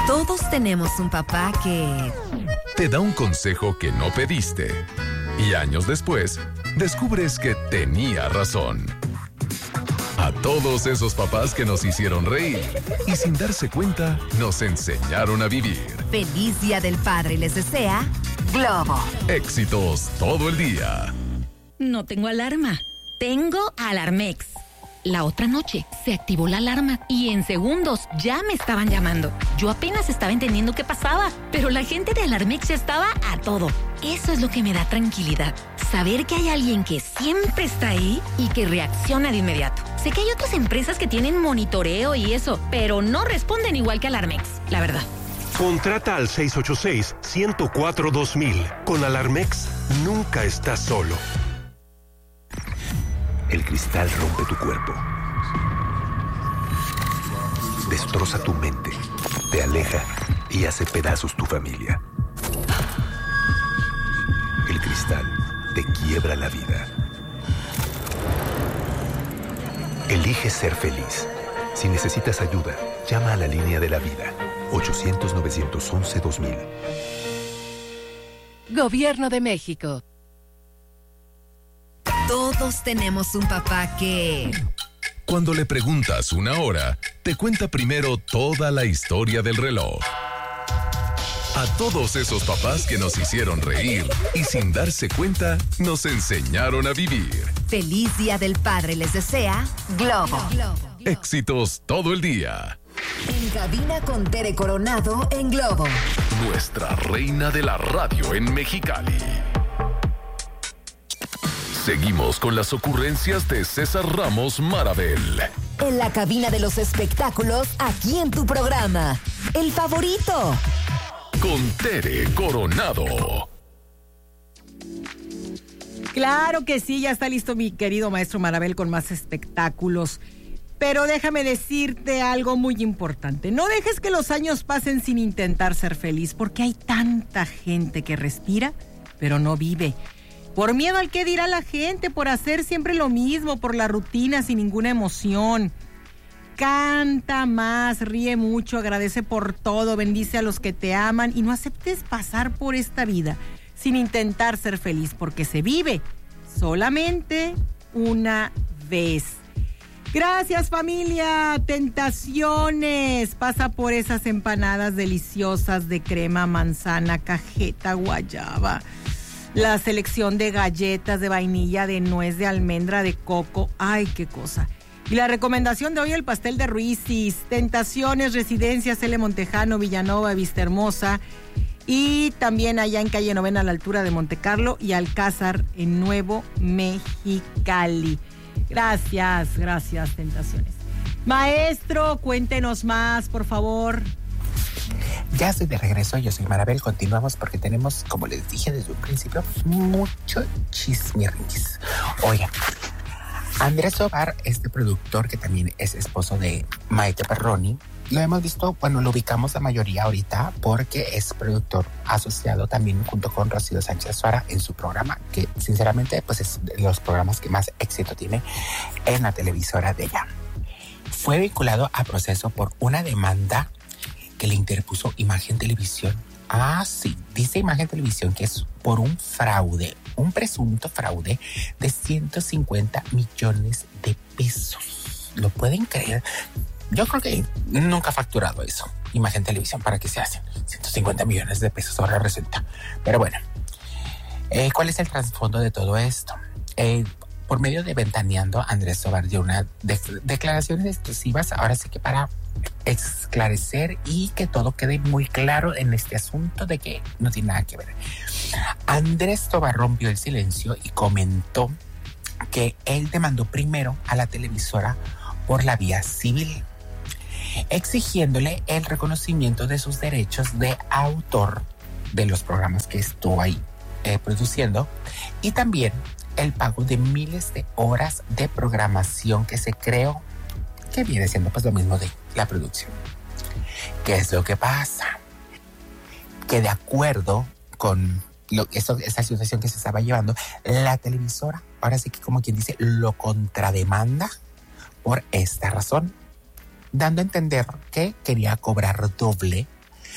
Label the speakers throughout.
Speaker 1: Todos tenemos un papá que
Speaker 2: te da un consejo que no pediste. Y años después, descubres que tenía razón. A todos esos papás que nos hicieron reír y sin darse cuenta, nos enseñaron a vivir.
Speaker 1: Feliz Día del Padre les desea Globo.
Speaker 2: Éxitos todo el día.
Speaker 3: No tengo alarma. Tengo Alarmex. La otra noche se activó la alarma y en segundos ya me estaban llamando. Yo apenas estaba entendiendo qué pasaba, pero la gente de Alarmex ya estaba a todo. Eso es lo que me da tranquilidad. Saber que hay alguien que siempre está ahí y que reacciona de inmediato. Sé que hay otras empresas que tienen monitoreo y eso, pero no responden igual que Alarmex, la verdad.
Speaker 4: Contrata al 686-104-2000. Con Alarmex, nunca estás solo.
Speaker 5: El cristal rompe tu cuerpo. Destroza tu mente. Te aleja y hace pedazos tu familia. El cristal te quiebra la vida. Elige ser feliz. Si necesitas ayuda, llama a la línea de la vida. 800-911-2000.
Speaker 6: Gobierno de México.
Speaker 1: Todos tenemos un papá que
Speaker 2: Cuando le preguntas una hora, te cuenta primero toda la historia del reloj. A todos esos papás que nos hicieron reír y sin darse cuenta, nos enseñaron a vivir.
Speaker 1: Feliz Día del Padre les desea Globo.
Speaker 2: Éxitos todo el día.
Speaker 1: En cabina con Tere Coronado en Globo.
Speaker 2: Nuestra reina de la radio en Mexicali. Seguimos con las ocurrencias de César Ramos Marabel.
Speaker 1: En la cabina de los espectáculos, aquí en tu programa, El Favorito.
Speaker 2: Con Tere Coronado.
Speaker 7: Claro que sí, ya está listo mi querido maestro Marabel con más espectáculos. Pero déjame decirte algo muy importante. No dejes que los años pasen sin intentar ser feliz, porque hay tanta gente que respira, pero no vive. Por miedo al qué dirá la gente, por hacer siempre lo mismo, por la rutina sin ninguna emoción. Canta más, ríe mucho, agradece por todo, bendice a los que te aman y no aceptes pasar por esta vida sin intentar ser feliz, porque se vive solamente una vez. Gracias, familia. Tentaciones. Pasa por esas empanadas deliciosas de crema, manzana, cajeta, guayaba. La selección de galletas de vainilla, de nuez, de almendra, de coco. ¡Ay, qué cosa! Y la recomendación de hoy, el pastel de Ruisis. Tentaciones, Residencias, L. Montejano, Villanova, Vistahermosa. Y también allá en calle Novena, a la altura de Montecarlo y Alcázar, en Nuevo Mexicali. Gracias, Tentaciones. Maestro, cuéntenos más, por favor.
Speaker 8: Ya estoy de regreso, yo soy Marabel. Continuamos porque tenemos, como les dije desde un principio, mucho chismirris. Oigan, Andrés Tobar, este productor que también es esposo de Maite Perroni, lo hemos visto, bueno, lo ubicamos la mayoría ahorita porque es productor asociado también junto con Rocío Sánchez Suara en su programa, que sinceramente pues es de los programas que más éxito tiene en la televisora de ella. Fue vinculado a proceso por una demanda que le interpuso Imagen Televisión. Ah, sí, dice Imagen Televisión que es por un fraude, un presunto fraude de 150 millones de pesos. ¿Lo pueden creer? Yo creo que nunca ha facturado eso Imagen Televisión. ¿Para qué se hacen 150 millones de pesos? Ahora resulta. Pero bueno, ¿cuál es el trasfondo de todo esto? Por medio de Ventaneando, Andrés Tobar dio unas declaraciones exclusivas, ahora sí que para esclarecer y que todo quede muy claro en este asunto de que no tiene nada que ver. Andrés Tobar rompió el silencio y comentó que él demandó primero a la televisora por la vía civil, exigiéndole el reconocimiento de sus derechos de autor de los programas que estuvo ahí produciendo y también el pago de miles de horas de programación que se creó, que viene siendo pues lo mismo de la producción. ¿Qué es lo que pasa? Que de acuerdo con esa situación que se estaba llevando, la televisora, ahora sí que como quien dice, lo contrademanda por esta razón, dando a entender que quería cobrar doble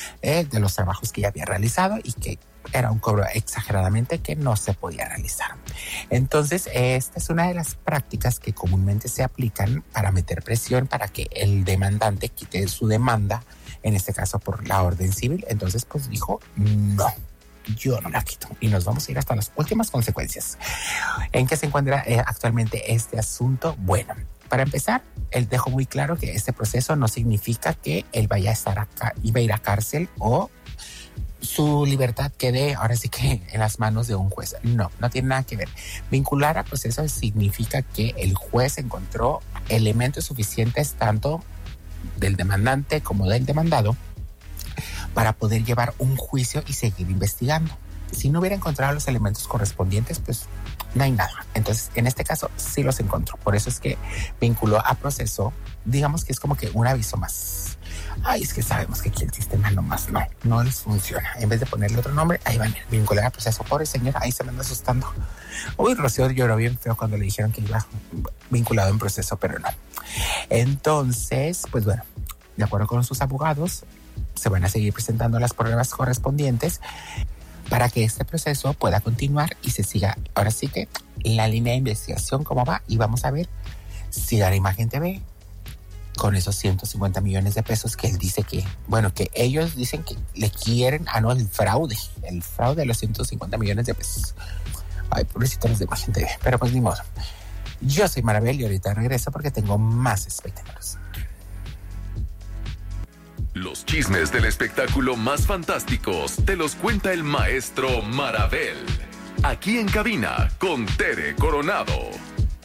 Speaker 8: de los trabajos que ya había realizado y que era un cobro exageradamente que no se podía realizar. Entonces, esta es una de las prácticas que comúnmente se aplican para meter presión para que el demandante quite su demanda, en este caso por la orden civil. Entonces, pues dijo, no, yo no la quito. Y nos vamos a ir hasta las últimas consecuencias. ¿En qué se encuentra actualmente este asunto? Bueno, para empezar, él dejó muy claro que este proceso no significa que él vaya a estar acá, iba a ir a cárcel o su libertad quede ahora sí que en las manos de un juez. No, no tiene nada que ver. Vincular al proceso significa que el juez encontró elementos suficientes tanto del demandante como del demandado para poder llevar un juicio y seguir investigando. Si no hubiera encontrado los elementos correspondientes, pues no hay nada. Entonces, en este caso, sí los encontró. Por eso es que vinculó a proceso, digamos que es como que un aviso más. Ay, es que sabemos que aquí el sistema nomás no les funciona. En vez de ponerle otro nombre, ahí van a vincular a proceso. Pobre señora, ahí se me anda asustando. Uy, Rocío lloró bien feo cuando le dijeron que iba vinculado en proceso, pero no. Entonces, pues bueno, de acuerdo con sus abogados, se van a seguir presentando las pruebas correspondientes para que este proceso pueda continuar y se siga, ahora sí que la línea de investigación cómo va, y vamos a ver si Gana Imagen TV con esos 150 millones de pesos que él dice que, bueno, que ellos dicen que le quieren, el fraude de los 150 millones de pesos. Ay, pobrecitos los de Imagen TV, pero pues ni modo. Yo soy Marabel y ahorita regreso porque tengo más espectáculos.
Speaker 2: Los chismes del espectáculo más fantásticos te los cuenta el maestro Marabel. Aquí en cabina con Tere Coronado.